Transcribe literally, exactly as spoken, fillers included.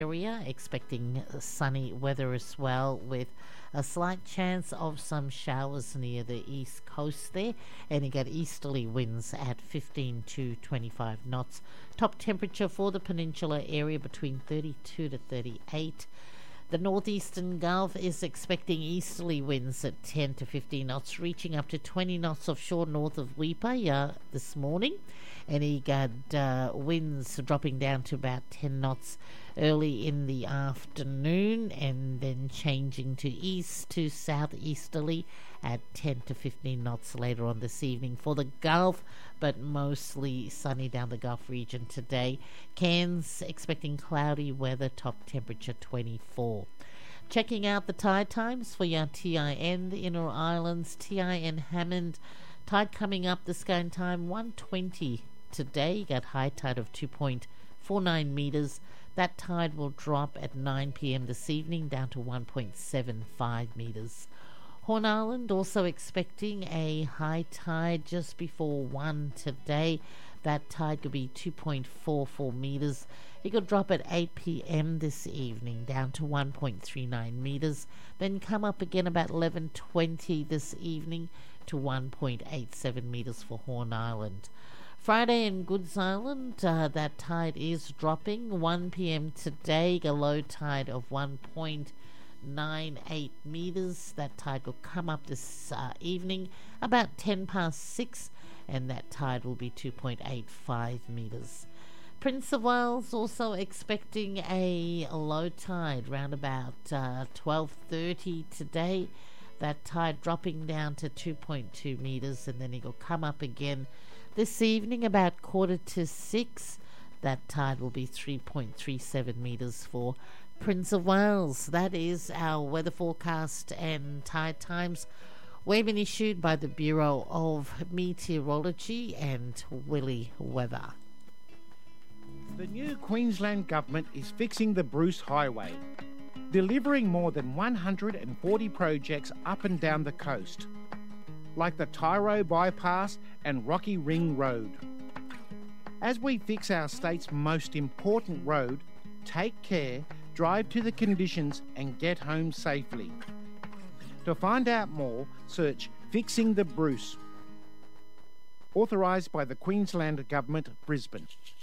area, expecting sunny weather as well, with a slight chance of some showers near the east coast there, and you get easterly winds at fifteen to twenty-five knots. Top temperature for the peninsula area between thirty-two to thirty-eight. The northeastern Gulf is expecting easterly winds at ten to fifteen knots, reaching up to twenty knots offshore north of Weipa uh, this morning. And you got uh, winds dropping down to about ten knots early in the afternoon, and then changing to east to southeasterly at ten to fifteen knots later on this evening for the Gulf, but mostly sunny down the Gulf region today. Cairns expecting cloudy weather, top temperature twenty-four. Checking out the tide times for your T I N, the Inner Islands, T I N Hammond, tide coming up the sky time one twenty today. You got high tide of two point four nine meters. That tide will drop at nine p.m. this evening down to one point seven five meters. Horn Island also expecting a high tide just before one today. That tide could be two point four four meters. It could drop at eight p.m. this evening down to one point three nine meters. Then come up again about eleven twenty this evening to one point eight seven meters for Horn Island. Friday in Goods Island, uh, that tide is dropping. one p.m. today, a low tide of one point nine eight meters. That tide will come up this uh, evening about ten past six, and that tide will be two point eight five meters. Prince of Wales also expecting a low tide round about uh, twelve thirty today. That tide dropping down to two point two meters, and then it will come up again this evening about quarter to six. That tide will be three point three seven meters for Prince of Wales. That is our weather forecast and tide times. We've been issued by the Bureau of Meteorology and Willy Weather. The new Queensland government is fixing the Bruce Highway, delivering more than one hundred forty projects up and down the coast, like the Tyro Bypass and Rocky Ring Road. As we fix our state's most important road, take care, drive to the conditions and get home safely. To find out more, search Fixing the Bruce. Authorised by the Queensland Government, Brisbane.